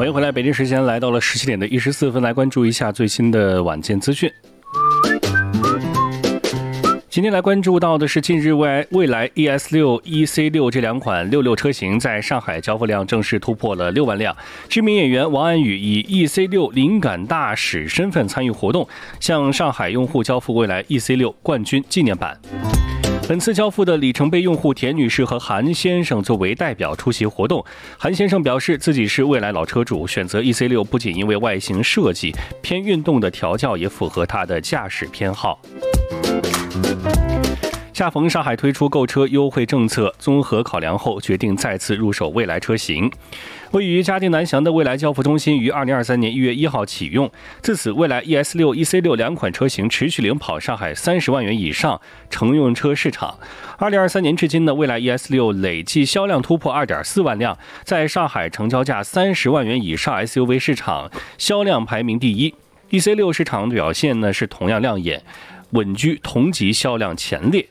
欢迎回来，北京时间来到了17点的14分，来关注一下最新的晚间资讯。今天来关注到的是，近日蔚来 ES6、EC6 这两款66车型在上海交付量正式突破了6万辆。知名演员王安宇以 EC6 灵感大使身份参与活动，向上海用户交付蔚来 EC6 冠军纪念版。本次交付的里程碑用户田女士和韩先生作为代表出席活动。韩先生表示自己是蔚来老车主，选择 EC6 不仅因为外形设计偏运动的调教，也符合他的驾驶偏好。恰逢上海推出购车优惠政策，综合考量后决定再次入手蔚来车型。位于嘉定南翔的蔚来交付中心于2023年1月1号启用，自此蔚来 ES6、EC6 两款车型持续领跑上海30万元以上乘用车市场。2023年至今呢，蔚来 ES6 累计销量突破 2.4 万辆，在上海成交价30万元以上 SUV 市场销量排名第一。EC6 市场表现呢是同样亮眼，稳居同级销量前列。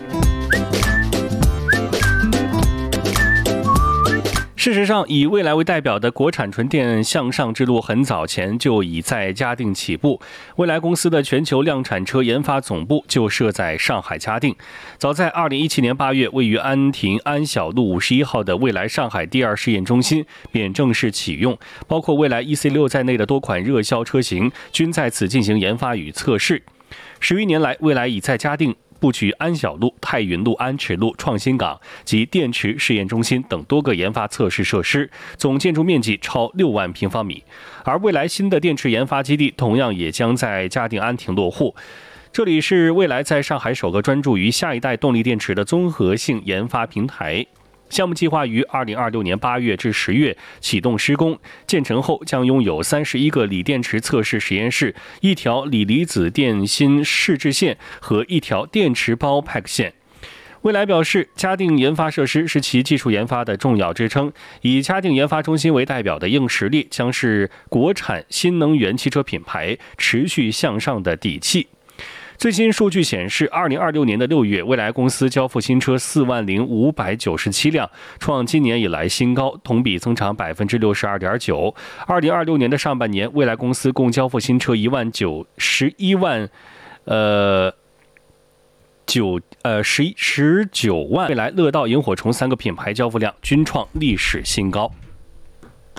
事实上，以蔚来为代表的国产纯电向上之路很早前就已在嘉定起步。蔚来公司的全球量产车研发总部就设在上海嘉定。早在2017年8月，位于安亭安小路51号的蔚来上海第2试验中心便正式启用，包括蔚来 EC6 在内的多款热销车型均在此进行研发与测试。10余年来，蔚来已在嘉定布局安小路、太云路、安池路、创新港及电池试验中心等多个研发测试设施，总建筑面积超6万平方米。而蔚来新的电池研发基地同样也将在嘉定安亭落户。这里是蔚来在上海首个专注于下一代动力电池的综合性研发平台。项目计划于2026年8月至10月启动施工，建成后将拥有31个锂电池测试实验室、1条锂离子电芯试制线和1条电池包 PAC 线。蔚来表示，嘉定研发设施是其技术研发的重要支撑，以嘉定研发中心为代表的硬实力将是国产新能源汽车品牌持续向上的底气。最新数据显示，2026年的6月，蔚来公司交付新车40597辆，创今年以来新高，同比增长 62.9%。2026年的上半年，蔚来公司共交付新车19万。蔚来、乐道、萤火虫3个品牌交付量均创历史新高。